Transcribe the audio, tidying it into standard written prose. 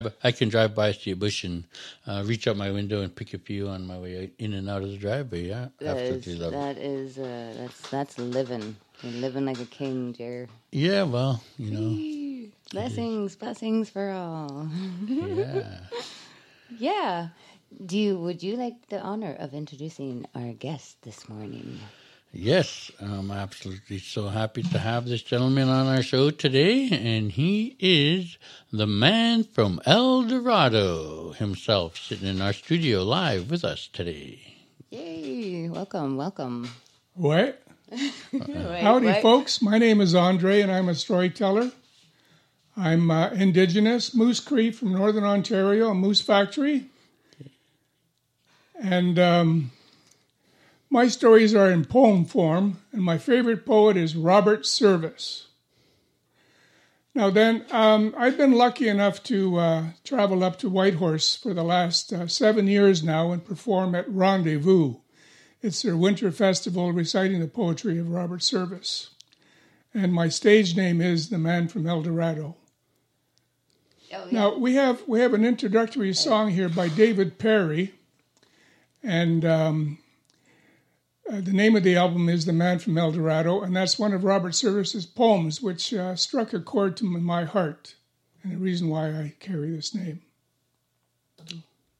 I can drive by see a bush and reach out my window and pick a few on my way in and out of the driveway. Yeah, absolutely love it. That's living. You're living like a king, Jer. Yeah, well, you know. Blessings for all. Yeah. Yeah. Would you like the honor of introducing our guest this morning? Yes, I'm absolutely so happy to have this gentleman on our show today, and he is the man from El Dorado himself, sitting in our studio live with us today. Yay! Welcome. What? Howdy, folks. My name is Andre, and I'm a storyteller. I'm Indigenous, Moose Cree from Northern Ontario, a moose factory. And my stories are in poem form, and my favorite poet is Robert Service. Now then, I've been lucky enough to travel up to Whitehorse for the last 7 years now and perform at Rendezvous. It's their winter festival reciting the poetry of Robert Service. And my stage name is The Man from El Dorado. Oh, yeah. Now, we have an introductory song here by David Perry, and the name of the album is The Man from El Dorado, and that's one of Robert Service's poems, which struck a chord to my heart, and the reason why I carry this name.